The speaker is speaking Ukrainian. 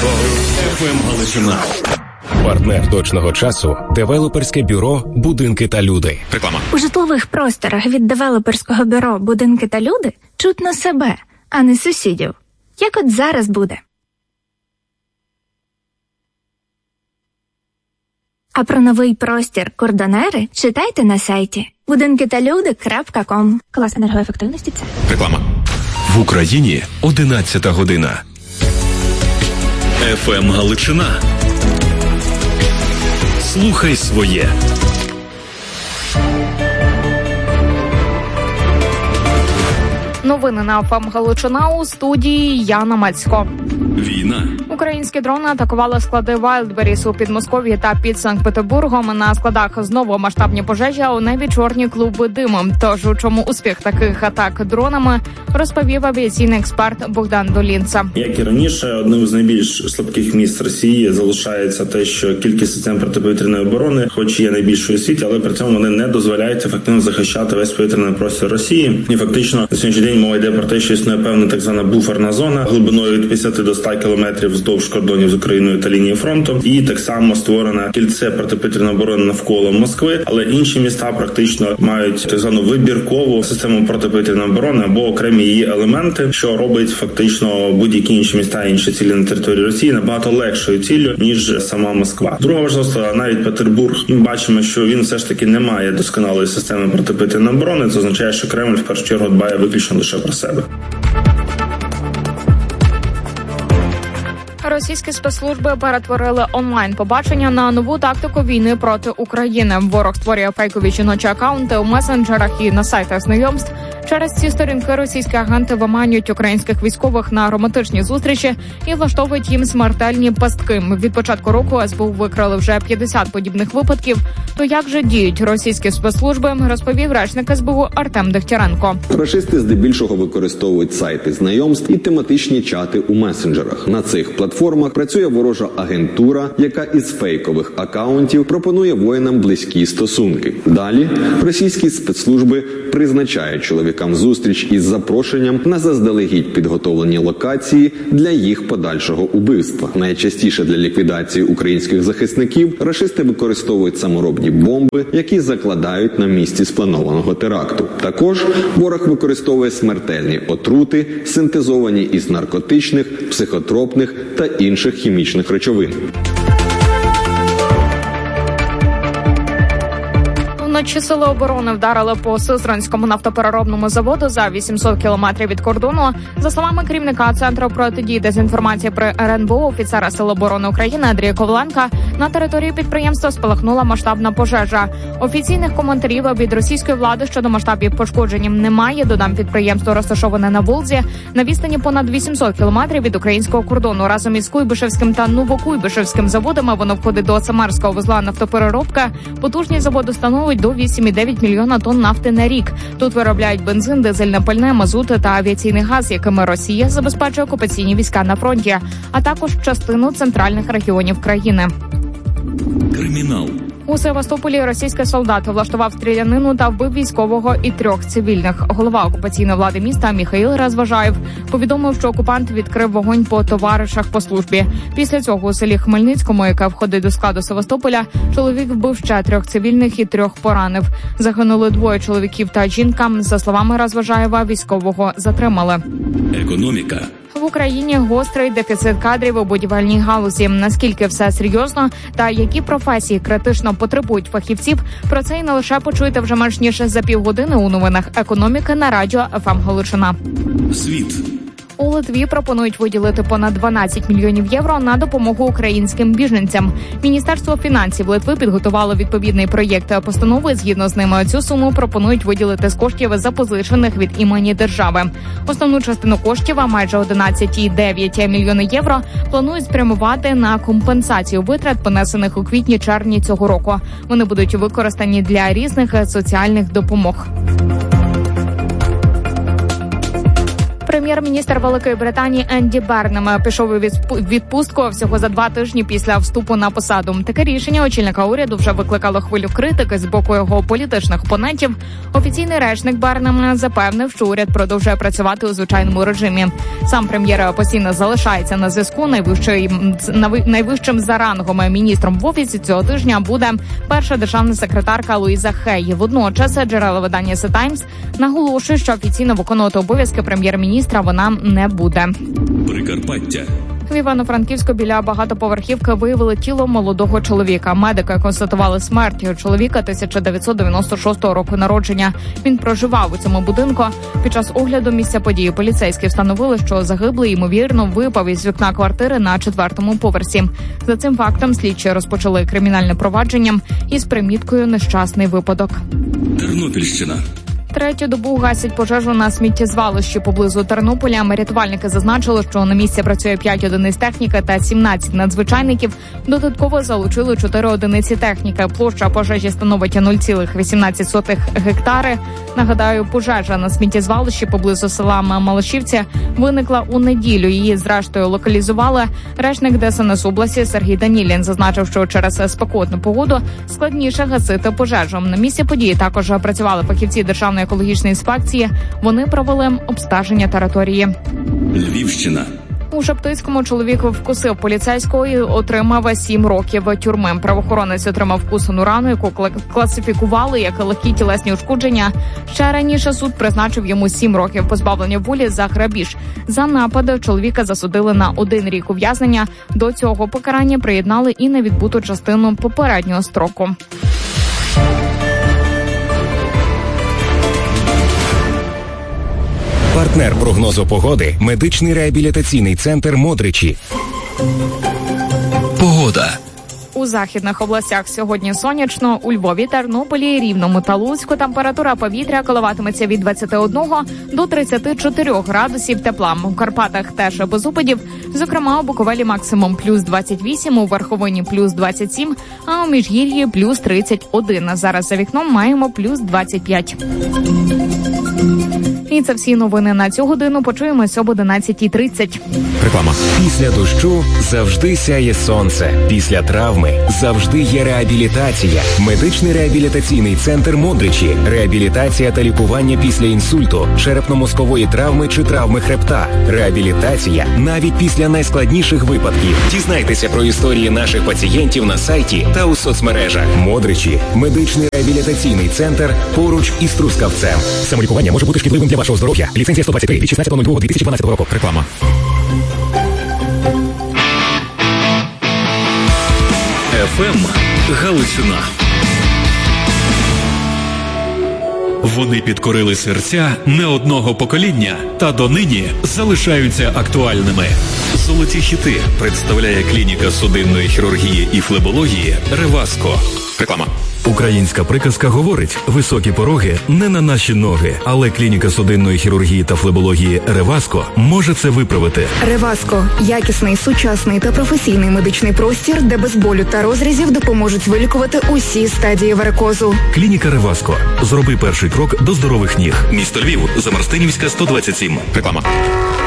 ФМ Галичина. Партнер точного часу – девелоперське бюро «Будинки та люди». Реклама. У житлових просторах від девелоперського бюро «Будинки та люди» чутно себе, а не сусідів. Як от зараз буде. А про новий простір «Кордонери» читайте на сайті budinkitalude.com. Клас енергоефективності – це. Реклама. В Україні 11 година. ФМ Галичина. Слухай своє. Новини на ФМ Галичина, у студії Яна Мацько. Війна. Українські дрони атакували склади Wildberries у Підмосков'ї та під Санкт-Петербургом. На складах знову масштабні пожежі, а у небі чорні клуби диму. Тож у чому успіх таких атак дронами, розповів авіаційний експерт Богдан Долінца. Як і раніше, одним з найбільш слабких місць Росії залишається те, що кількість систем протиповітряної оборони, хоч є найбільшою у світі, але при цьому вони не дозволяють ефективно захищати весь повітряний простір Росії. І фактично на сьогоднішній день мова йде про те, що існує певна так звана буферна зона глибиною від 50 до 100 кілометрів вздовж кордонів з Україною та лінії фронту. І так само створено кільце протиповітряної оборони навколо Москви, але інші міста практично мають так звану вибіркову систему протиповітряної оборони або окремі її елементи, що робить фактично будь-які інші міста і інші цілі на території Росії набагато легшою ціллю, ніж сама Москва. Друга важливо, навіть Петербург, ми бачимо, що він все ж таки не має досконалої системи протиповітряної оборони. Це означає, що Кремль в першу чергу дбає виключно лише про себе. Російські спецслужби перетворили онлайн-побачення на нову тактику війни проти України. Ворог створює фейкові жіночі акаунти у месенджерах і на сайтах знайомств. Через ці сторінки російські агенти виманюють українських військових на романтичні зустрічі і влаштовують їм смертельні пастки. Від початку року СБУ викрили вже 50 подібних випадків. То як же діють російські спецслужби, розповів речник СБУ Артем Дегтяренко. Рашисти здебільшого використовують сайти знайомств і тематичні чати у месенджерах. На цих платформах працює ворожа агентура, яка із фейкових акаунтів пропонує воїнам близькі стосунки. Далі російські спецслужби призначають чоловікам зустріч із запрошенням на заздалегідь підготовлені локації для їх подальшого убивства. Найчастіше для ліквідації українських захисників рашисти використовують саморобні бомби, які закладають на місці спланованого теракту. Також ворог використовує смертельні отрути, синтезовані із наркотичних, психотропних та інших хімічних речовин. Вночі сили оборони вдарили по Сизранському нафтопереробному заводу за 800 кілометрів від кордону. За словами керівника Центру протидії дезінформації при РНБО, офіцера Сил оборони України Андрія Коваленка, на території підприємства спалахнула масштабна пожежа. Офіційних коментарів від російської влади щодо масштабів пошкоджень немає. Додам, підприємство розташоване на Волзі, на відстані понад 800 кілометрів від українського кордону. Разом із Куйбишевським та Новокуйбишевським заводами воно входить до Самарського вузла нафтопереробка. Потужність заводу становить до 8,9 мільйона тонн нафти на рік. Тут виробляють бензин, дизельне пальне, мазут та авіаційний газ, якими Росія забезпечує окупаційні війська на фронті, а також частину центральних регіонів країни. Кримінал. У Севастополі російський солдат влаштував стрілянину та вбив військового і 3 цивільних. Голова окупаційної влади міста Міхаїл Розважаєв повідомив, що окупант відкрив вогонь по товаришах по службі. Після цього у селі Хмельницькому, яке входить до складу Севастополя, чоловік вбив ще 3 цивільних і 3 поранив. Загинули 2 чоловіків та жінка. За словами Розважаєва, військового затримали. Економіка. В Україні гострий дефіцит кадрів у будівельній галузі. Наскільки все серйозно та які професії критично потребують фахівців, про це і не лише почуєте вже менш ніж за півгодини у новинах економіки на радіо ФМ Галичина. Світ. У Литві пропонують виділити понад 12 мільйонів євро на допомогу українським біженцям. Міністерство фінансів Литви підготувало відповідний проєкт постанови. Згідно з ними, цю суму пропонують виділити з коштів, запозичених від імені держави. Основну частину коштів, майже 11,9 мільйони євро, планують спрямувати на компенсацію витрат, понесених у квітні-червні цього року. Вони будуть використані для різних соціальних допомог. Прем'єр-міністр Великої Британії Енді Бернем пішов у відпустку всього за 2 тижні після вступу на посаду. Таке рішення очільника уряду вже викликало хвилю критики з боку його політичних опонентів. Офіційний речник Бернема запевнив, що уряд продовжує працювати у звичайному режимі. Сам прем'єр постійно залишається на зв'язку. Найвищим за рангом міністром в офісі цього тижня буде перша державна секретарка Луїза Хей. Водночас джерела видання The Times наголошує, що офіційно виконувати обов'язки прем'єр-міністра вона не буде. Прикарпаття. В Івано-Франківську біля багатоповерхівки виявили тіло молодого чоловіка. Медики констатували смерть чоловіка 1996 року народження. Він проживав у цьому будинку. Під час огляду місця події поліцейські встановили, що загиблий, ймовірно, випав із вікна квартири на 4-му поверсі. За цим фактом слідчі розпочали кримінальне провадження із приміткою «Нещасний випадок». Тернопільщина. Третю добу гасять пожежу на сміттєзвалищі поблизу Тернополя. Рятувальники зазначили, що на місці працює 5 одиниць техніки та 17 надзвичайників. Додатково залучили 4 одиниці техніки. Площа пожежі становить 0,18 гектари. Нагадаю, пожежа на сміттєзвалищі поблизу села Малашівці виникла у неділю. Її, зрештою, локалізували. Речник ДСНС області Сергій Данілін зазначив, що через спекотну погоду складніше гасити пожежу. На місці події також працювали фахівці Державної екологічної інспекції. Вони провели обстеження території. Львівщина. У Шептицькому чоловік вкусив поліцейського і отримав 7 років тюрми. Правоохоронець отримав вкусану рану, яку класифікували як легкі тілесні ушкодження. Ще раніше суд призначив йому 7 років позбавлення волі за грабіж. За напад чоловіка засудили на 1 рік ув'язнення. До цього покарання приєднали і невідбуту частину попереднього строку. Партнер прогнозу погоди – медичний реабілітаційний центр «Модричі». Погода. У західних областях сьогодні сонячно. У Львові, Тернополі, Рівному та Луцьку температура повітря коливатиметься від 21 до 34 градусів тепла. У Карпатах теж без опадів. Зокрема, у Буковелі максимум плюс 28, у Верховині плюс 27, а у Міжгір'ї плюс 31. Зараз за вікном маємо плюс 25. І це всі новини на цю годину. Почуємось об 11:30. Реклама. Після дощу завжди сяє сонце. Після травми завжди є реабілітація. Медичний реабілітаційний центр «Модричі». Реабілітація та лікування після інсульту, черепно-мозкової травми чи травми хребта. Реабілітація навіть після найскладніших випадків. Дізнайтеся про історії наших пацієнтів на сайті та у соцмережах. «Модричі» – медичний реабілітаційний центр поруч із Трускавцем. Самолікування може бути шкідливим для вашого здоров'я. Ліцензія 123 від 16.02.2012 року. Реклама. ФМ Галичина. Вони підкорили серця не одного покоління та донині залишаються актуальними. Золоті хіти представляє клініка судинної хірургії і флебології «Реваско». Реклама. Українська приказка говорить: високі пороги не на наші ноги, але клініка судинної хірургії та флебології «Реваско» може це виправити. «Реваско» – якісний, сучасний та професійний медичний простір, де без болю та розрізів допоможуть вилікувати усі стадії варикозу. Клініка «Реваско». Зроби перший крок до здорових ніг. Місто Львів, Замарстинівська, 127. Реклама.